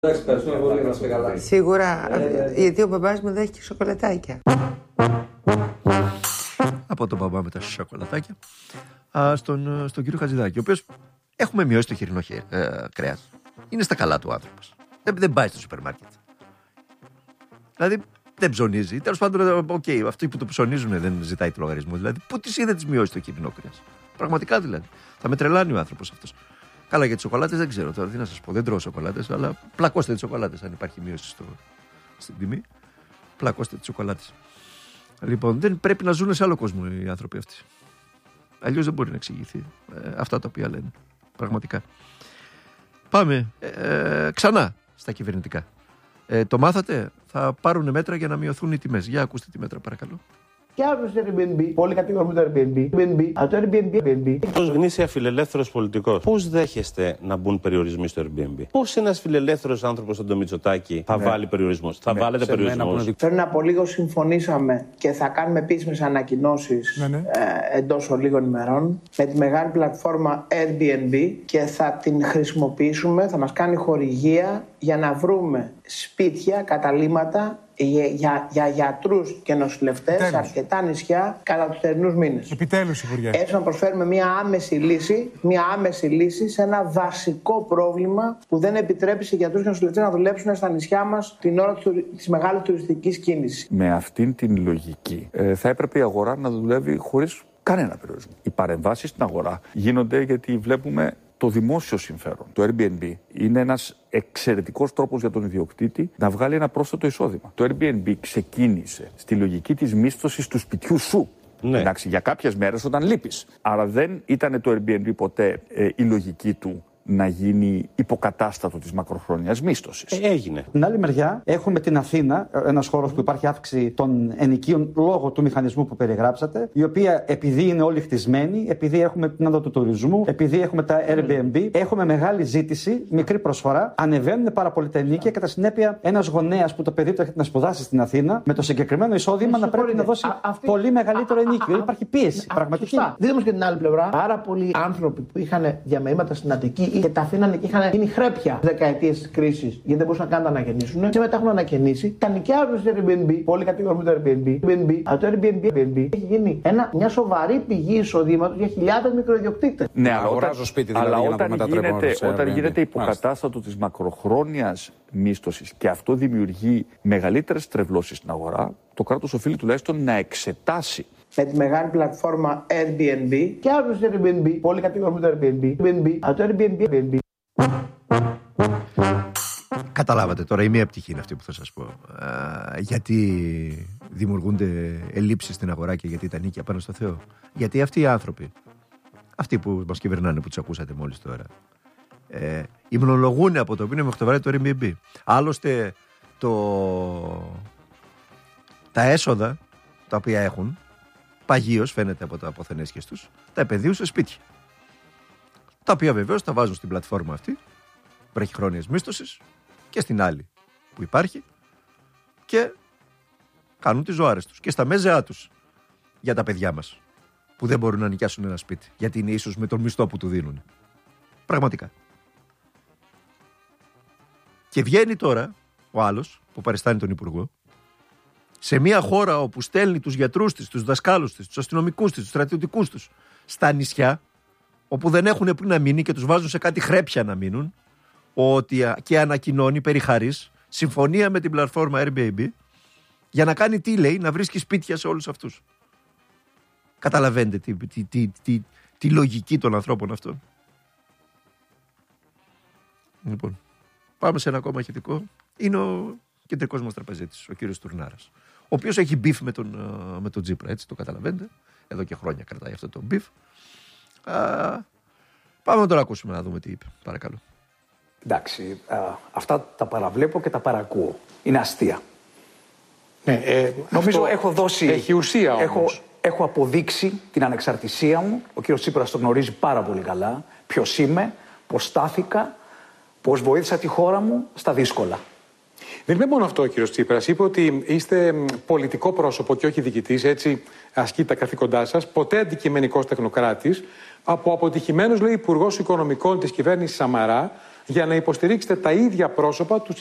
Σίγουρα, γιατί ο μπαμπάς μου δεν έχει και σοκολατάκια. Από τον μπαμπά με τα σοκολατάκια στον κύριο Χατζηδάκη, ο οποίος έχουμε μειώσει το χοιρινό κρέας. Είναι στα καλά του άνθρωπος. Δεν πάει στο σούπερ μάρκετ. Δηλαδή δεν ψωνίζει. Τέλος πάντων, αυτοί που το ψωνίζουν δεν ζητάει το λογαριασμό. Δηλαδή, πού τις είδε τις μειώσει το χοιρινό κρέας. Πραγματικά δηλαδή. Θα με τρελάνει ο άνθρωπος αυτός. Καλά, για τις σοκολάτες δεν ξέρω τώρα τι να σας πω. Δεν τρώω σοκολάτες, αλλά πλακώστε τις σοκολάτες. Αν υπάρχει μείωση στην τιμή, πλακώστε τις σοκολάτες. Λοιπόν, δεν πρέπει να ζουν σε άλλο κόσμο οι άνθρωποι αυτοί. Αλλιώς δεν μπορεί να εξηγηθεί αυτά τα οποία λένε. Πραγματικά. Πάμε ξανά στα κυβερνητικά. Το μάθατε, θα πάρουν μέτρα για να μειωθούν οι τιμές. Για ακούστε τη μέτρα, παρακαλώ. Και άλλο στο Airbnb, πολύ κατηγορούν το Airbnb. Από το Airbnb. Ως γνήσια φιλελεύθερος πολιτικός, πώς δέχεστε να μπουν περιορισμοί στο Airbnb? Πώς ένας φιλελεύθερος άνθρωπος σαν το Μητσοτάκη θα βάλει περιορισμούς? Θα βάλετε περιορισμούς? Πριν από λίγο συμφωνήσαμε και θα κάνουμε επίσημες ανακοινώσεις εντός λίγων ημερών με τη μεγάλη πλατφόρμα Airbnb και θα την χρησιμοποιήσουμε, θα μας κάνει χορηγία για να βρούμε σπίτια, καταλύματα για γιατρούς και νοσηλευτές σε αρκετά νησιά κατά τους θερινούς μήνες. Επιτέλους, Υπουργέ. Έτσι να προσφέρουμε μια άμεση λύση σε ένα βασικό πρόβλημα που δεν επιτρέπει σε γιατρούς και νοσηλευτές να δουλέψουν στα νησιά μας την ώρα της μεγάλης τουριστικής κίνησης. Με αυτήν την λογική θα έπρεπε η αγορά να δουλεύει χωρίς κανένα περιορισμό. Οι παρεμβάσεις στην αγορά γίνονται γιατί βλέπουμε το δημόσιο συμφέρον. Το Airbnb είναι ένας εξαιρετικός τρόπος για τον ιδιοκτήτη να βγάλει ένα πρόσθετο εισόδημα. Το Airbnb ξεκίνησε στη λογική της μίσθωσης του σπιτιού σου. Ναι. Εντάξει, για κάποιες μέρες όταν λείπεις. Άρα δεν ήταν το Airbnb ποτέ η λογική του να γίνει υποκατάστατο της μακροχρόνιας μίσθωσης. Έγινε. Την άλλη μεριά, έχουμε την Αθήνα, ένας χώρος που υπάρχει αύξηση των ενοικίων λόγω του μηχανισμού που περιγράψατε, η οποία επειδή είναι όλοι χτισμένοι, επειδή έχουμε την άνοδο του τουρισμού, επειδή έχουμε τα Airbnb, έχουμε μεγάλη ζήτηση, μικρή προσφορά, ανεβαίνουν πάρα πολύ τα ενοίκια. Κατά συνέπεια, ένας γονέας που το παιδί του έρχεται να σπουδάσει στην Αθήνα, με το συγκεκριμένο εισόδημα να πρέπει να δώσει πολύ μεγαλύτερο ενίκιο. Υπάρχει πίεση. Πραγματική. Δείτε όμως και την άλλη πλευρά. Πάρα πολλοί άνθρωποι που είχαν διαμεήματα στην Αττική και τα αφήνανε και είχαν γίνει χρέπια δεκαετίες της κρίσης γιατί δεν μπορούσαν καν να ανακαινήσουν. Και μετά έχουν ανακαινήσει. Τα νοικιάζουν στο Airbnb. Πολύ κατηγορούν το Airbnb. Από το Airbnb έχει γίνει μια σοβαρή πηγή εισοδήματος για χιλιάδες μικροϊδιοκτήτες. Ναι, αλλά όταν γίνεται υποκατάστατο της μακροχρόνιας μίσθωσης και αυτό δημιουργεί μεγαλύτερες τρευλώσεις στην αγορά, το κράτος οφείλει τουλάχιστον να εξετάσει. Με τη μεγάλη πλατφόρμα Airbnb και άλλο στο Airbnb. Πολύ κατηγορούν το Airbnb. Από το Airbnb. Καταλάβατε τώρα, η μία πτυχή είναι αυτή που θα σας πω. Γιατί δημιουργούνται ελλείψεις στην αγορά και γιατί τα νίκια πάνω στο Θεό. Γιατί αυτοί οι άνθρωποι, αυτοί που μας κυβερνάνε, που τους ακούσατε μόλις τώρα, υμνολογούν από το πίνο μέχρι το βράδυ το Airbnb. Άλλωστε τα έσοδα τα οποία έχουν παγίως, φαίνεται από τα αποθενέσχες τους, τα επενδύουν σε σπίτια. Τα οποία βεβαίως τα βάζουν στην πλατφόρμα αυτή, βραχυχρόνιας μίσθωσης, και στην άλλη που υπάρχει, και κάνουν τις ζωάρες τους και στα μέζεά τους για τα παιδιά μας που δεν μπορούν να νοικιάσουν ένα σπίτι γιατί είναι ίσως με τον μισθό που του δίνουν. Πραγματικά. Και βγαίνει τώρα ο άλλος που παριστάνει τον Υπουργό σε μια χώρα όπου στέλνει τους γιατρούς της, τους δασκάλους της, τους αστυνομικούς της, τους στρατιωτικούς τους στα νησιά, όπου δεν έχουν που να μείνει και τους βάζουν σε κάτι χρέπια να μείνουν, και ανακοινώνει περί χαρίς συμφωνία με την πλατφόρμα Airbnb για να κάνει τι λέει, να βρίσκει σπίτια σε όλους αυτούς. Καταλαβαίνετε τη λογική των ανθρώπων αυτών. Λοιπόν, πάμε σε ένα ακόμα ηχητικό. Είναι ο κεντρικός μας τραπεζίτης, ο κύριος Τουρνάρας, ο οποίος έχει μπιφ με τον Τσίπρα, έτσι το καταλαβαίνετε. Εδώ και χρόνια κρατάει αυτό το μπιφ. Πάμε να τον ακούσουμε να δούμε τι είπε, παρακαλώ. Εντάξει, αυτά τα παραβλέπω και τα παρακούω. Είναι αστεία. Ναι, νομίζω έχω δώσει... Έχει ουσία όμως. Έχω αποδείξει την ανεξαρτησία μου. Ο κύριος Τσίπρας το γνωρίζει πάρα πολύ καλά. Ποιος είμαι, πώς στάθηκα, πώς βοήθησα τη χώρα μου στα δύσκολα. Δεν είναι μόνο αυτό ο κύριος Τσίπρας. Είπε ότι είστε πολιτικό πρόσωπο και όχι διοικητής, έτσι ασκείτε τα καθήκοντά σας. Ποτέ αντικειμενικός τεχνοκράτης. Από αποτυχημένος, λέει, υπουργός οικονομικών της κυβέρνησης Σαμαρά, για να υποστηρίξετε τα ίδια πρόσωπα, τους